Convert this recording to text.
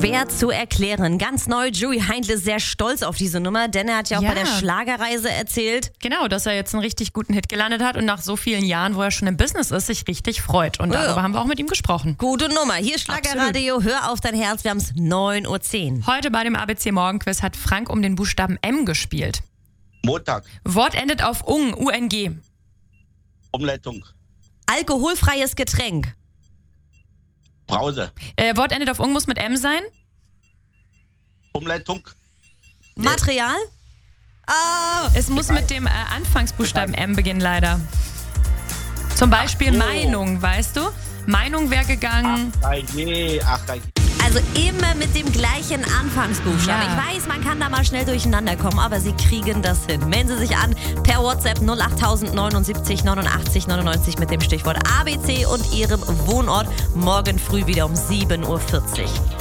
schwer zu erklären. Ganz neu, Joey Heindl ist sehr stolz auf diese Nummer, denn er hat ja auch bei der Schlagerreise erzählt. Genau, dass er jetzt einen richtig guten Hit gelandet hat und nach so vielen Jahren, wo er schon im Business ist, sich richtig freut. Und darüber haben wir auch mit ihm gesprochen. Gute Nummer. Hier Schlagerradio, hör auf dein Herz, wir haben es 9:10 Uhr. Heute bei dem ABC Morgenquiz hat Frank um den Buchstaben M gespielt. Montag. Wort endet auf ung, U-N-G. Umleitung. Alkoholfreies Getränk. Brause. Wort endet auf ung, muss mit M sein. Umleitung. Material? Es muss mit dem Anfangsbuchstaben M beginnen, leider. Zum Beispiel Meinung, weißt du? Meinung wäre gegangen. Ach, Also immer mit dem gleichen Anfangsbuchstaben. Ja. Ich weiß, man kann da mal schnell durcheinander kommen, aber Sie kriegen das hin. Melden Sie sich an per WhatsApp 08079 89 99 mit dem Stichwort ABC und Ihrem Wohnort. Morgen früh wieder um 7:40 Uhr.